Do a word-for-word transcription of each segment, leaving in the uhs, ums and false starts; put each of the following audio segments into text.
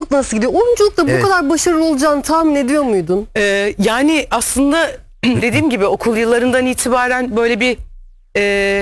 oyunculuk nasıl gidiyor? Oyunculukta bu Evet. kadar başarılı olacağını tahmin ediyor muydun? Ee, yani aslında dediğim gibi okul yıllarından itibaren böyle bir e,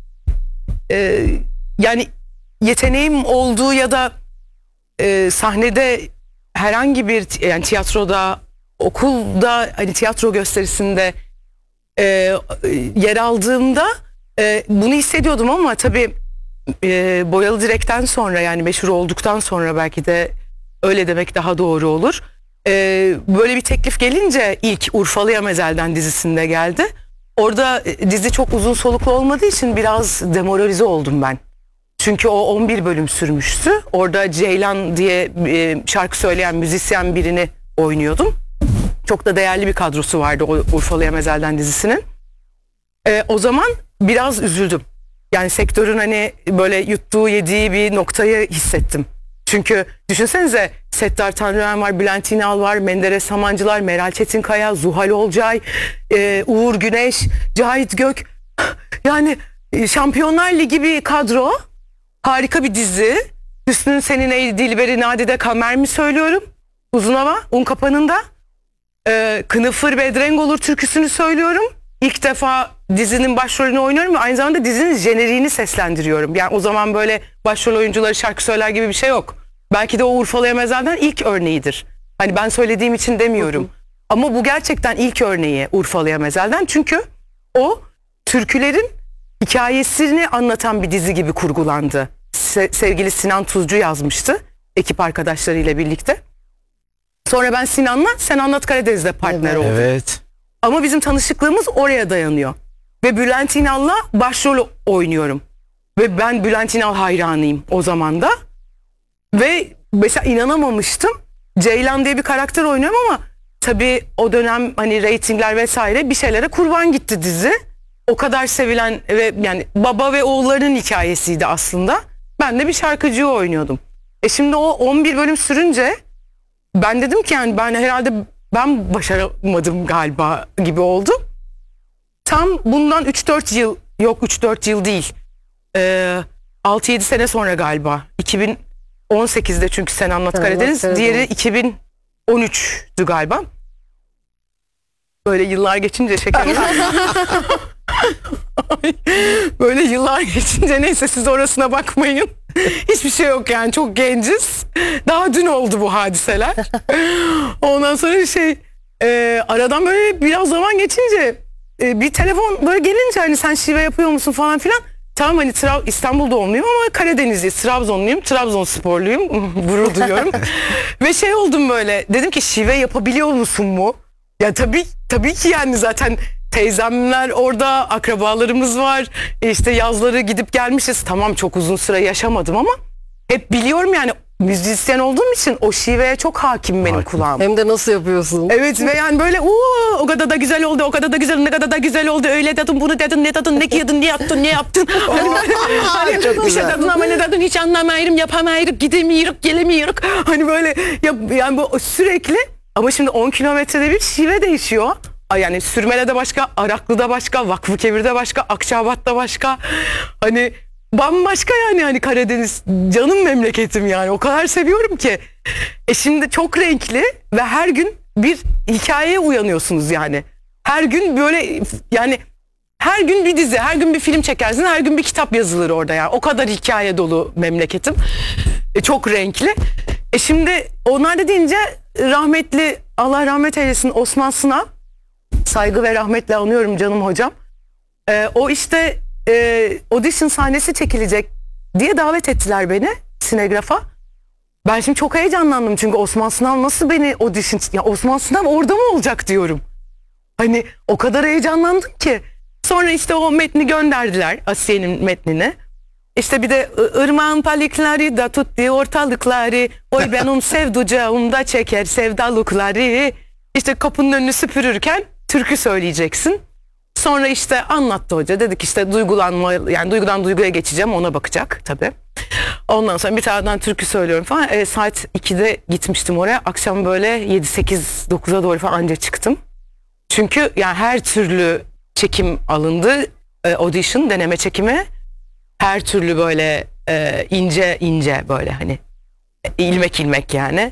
e, yani yeteneğim olduğu ya da e, sahnede herhangi bir yani tiyatroda, okulda hani tiyatro gösterisinde e, yer aldığımda e, bunu hissediyordum ama tabii e, Boyalı Direk'ten sonra yani meşhur olduktan sonra belki de öyle demek daha doğru olur. Ee, böyle bir teklif gelince ilk Urfalı'ya Mezel'den dizisinde geldi. Orada e, dizi çok uzun soluklu olmadığı için biraz demoralize oldum ben. Çünkü o on bir bölüm sürmüştü. Orada Ceylan diye e, şarkı söyleyen müzisyen birini oynuyordum. Çok da değerli bir kadrosu vardı o Urfalı'ya Mezel'den dizisinin. Ee, o zaman biraz üzüldüm. Yani sektörün hani böyle yuttuğu yediği bir noktayı hissettim. Çünkü düşünsenize Settar Tanrıver var, Bülent İnal var, Menderes Samancılar, Meral Çetinkaya, Zuhal Olcay, e, Uğur Güneş, Cahit Gök. Yani e, Şampiyonlar Ligi bir kadro, harika bir dizi. Hüsnü Senin Ey Dilberi Nadide Kamer mi söylüyorum? Uzun Hava, Un Kapanı'nda. E, Kınıfır Bedreng Olur türküsünü söylüyorum. İlk defa dizinin başrolünü oynuyorum ve aynı zamanda dizinin jeneriğini seslendiriyorum. Yani o zaman böyle başrol oyuncuları şarkı söyler gibi bir şey yok. Belki de o Urfalı'ya Mezel'den ilk örneğidir. Hani ben söylediğim için demiyorum. Ama bu gerçekten ilk örneği Urfalı'ya Mezel'den. Çünkü o türkülerin hikayesini anlatan bir dizi gibi kurgulandı. Se- sevgili Sinan Tuzcu yazmıştı ekip arkadaşlarıyla birlikte. Sonra ben Sinan'la Sen Anlat Karadeniz'de partner Evet. oldum. Evet. Ama bizim tanışıklığımız oraya dayanıyor. Ve Bülent İnal'la başrol oynuyorum. Ve ben Bülent İnal hayranıyım o zaman da. Ve mesela inanamamıştım. Ceylan diye bir karakter oynuyorum ama tabii o dönem hani reytingler vesaire bir şeylere kurban gitti dizi. O kadar sevilen ve yani baba ve oğullarının hikayesiydi aslında. Ben de bir şarkıcıyı oynuyordum. E şimdi o on bir bölüm sürünce ben dedim ki yani ben herhalde ben başaramadım galiba gibi oldu. Tam bundan üç dört yıl, yok üç dört yıl değil. Ee, altı yedi sene sonra galiba. iki bin on sekizde çünkü Sen Anlat Sen Anlat Karadeniz. Karadeniz. Diğeri iki bin on üçtü galiba. Böyle yıllar geçince şekerim. Ay, böyle yıllar geçince neyse siz orasına bakmayın. Hiçbir şey yok yani, çok genciz. Daha dün oldu bu hadiseler. Ondan sonra şey e, aradan böyle biraz zaman geçince e, bir telefon böyle gelince hani sen şive yapıyor musun falan filan. Tamam hani Tra- İstanbul doğumluyum ama Karadenizli, Trabzonluyum, Trabzonsporluyum, gurur duyuyorum. Ve şey oldum böyle, dedim ki şive yapabiliyor musun mu? Ya tabii tabii ki yani zaten teyzemler orada, akrabalarımız var. E işte yazları gidip gelmişiz. Tamam çok uzun süre yaşamadım ama hep biliyorum yani, müzisyen olduğum için o şiveye çok hakim benim Hakim. kulağım. Hem de nasıl yapıyorsun? Evet ve yani böyle uuu o kadar da güzel oldu, o kadar da güzel, ne kadar da güzel oldu, öyle dedin, bunu dedin, ne dedin, ne giydin, ne yaptın, ne yaptın. Hani böyle, hani çok bir şey güzel. dedin ama ne dedin hiç anlamayırım, yapamayırım, gidemiyoruz, gelemiyoruz. Hani böyle ya, yani bu sürekli, ama şimdi on kilometrede bir şive değişiyor. Ay yani Sürmele'de başka, Araklı'da başka, Vakfıkebir'de başka, Akçabat'ta başka. Hani bambaşka yani, hani Karadeniz canım memleketim yani, o kadar seviyorum ki. E şimdi çok renkli ve her gün bir hikayeye uyanıyorsunuz yani. Her gün böyle yani, her gün bir dizi, her gün bir film çekersin, her gün bir kitap yazılır orada ya. O kadar hikaye dolu memleketim. E çok renkli. E şimdi onlar da deyince rahmetli, Allah rahmet eylesin, Osman Sınav, saygı ve rahmetle anıyorum canım hocam. E, o işte e, audition sahnesi çekilecek diye davet ettiler beni Sinegraf'a. Ben şimdi çok heyecanlandım çünkü Osman Sınav nasıl beni audition... Ya Osman Sınav orada mı olacak diyorum. Hani o kadar heyecanlandım ki. Sonra işte o metni gönderdiler, Asiye'nin metnini. İşte bir de ırmağın palikleri da tuttu ortalıkları. Oy benim sevducağımda çeker sevdalıkları. İşte kapının önünü süpürürken türkü söyleyeceksin. Sonra işte anlattı hoca. Dedik işte duygulanma, yani duygudan duyguya geçeceğim, ona bakacak tabii. Ondan sonra bir taraftan türkü söylüyorum falan. E, saat ikide gitmiştim oraya. Akşam böyle yedi sekiz dokuza doğru falan anca çıktım. Çünkü yani her türlü çekim alındı. E, audition, deneme çekimi. Her türlü böyle e, ince ince böyle hani ilmek ilmek yani.